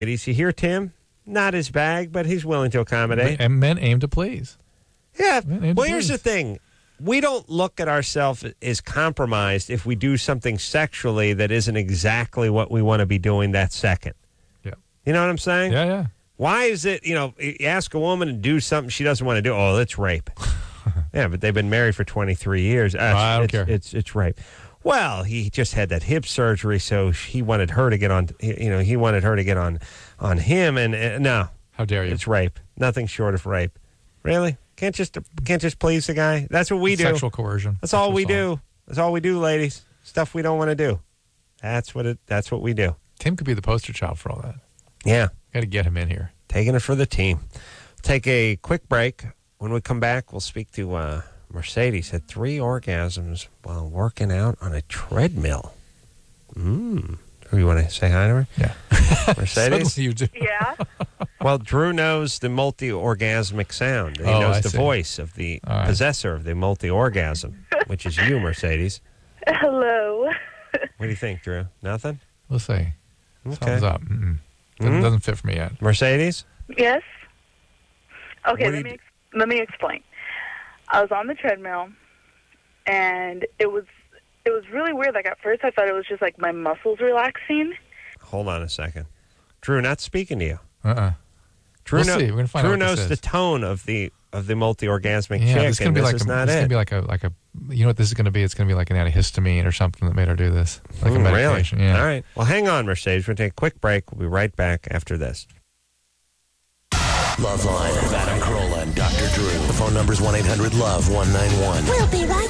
Ladies, you hear Tim? Not his bag, but he's willing to accommodate. And men aim to please. Yeah. Men aim to Well, here's please. the thing. We don't look at ourselves as compromised if we do something sexually that isn't exactly what we want to be doing that second. Yeah. You know what I'm saying? Yeah, yeah. Why is it, you ask a woman to do something she doesn't want to do. Oh, that's rape. Yeah, but they've been married for 23 years. I don't care. It's rape. Well, he just had that hip surgery, so he wanted her to get on. He wanted her to get on him, and no. How dare you? It's rape. Nothing short of rape. Really? Can't just please the guy. That's what we do. Sexual coercion. That's all we do. That's all we do, ladies. Stuff we don't want to do. That's what we do. Tim could be the poster child for all that. Yeah. Got to get him in here. Taking it for the team. Take a quick break. When we come back, we'll speak to Mercedes. Had 3 orgasms while working out on a treadmill. You want to say hi to her? Yeah. Mercedes? Suddenly you do. Yeah. Well, Drew knows the multi-orgasmic sound. He Oh, knows I the see. voice of the All right. possessor of the multi-orgasm, which is you, Mercedes. Hello. What do you think, Drew? Nothing? We'll see. Okay. Thumbs up. Doesn't fit for me yet. Mercedes? Yes. Okay. What do you Let me explain. I was on the treadmill, and it was really weird. Like at first, I thought it was just like my muscles relaxing. Hold on a second. Drew, not speaking to you. Drew, We'll see. We're gonna find Drew out what this knows the is. tone of the multi-orgasmic Yeah, chick, this is gonna and be this like is a. not This is it. gonna be like a. You know what this is gonna be? It's gonna be like an antihistamine or something that made her do this, like a Really? medication. Yeah. All right. Well, hang on, Mercedes. We're going to take a quick break. We'll be right back after this. Loveline with Adam Carolla and Dr. Drew. The phone number's 1-800-LOVE-191. We'll be right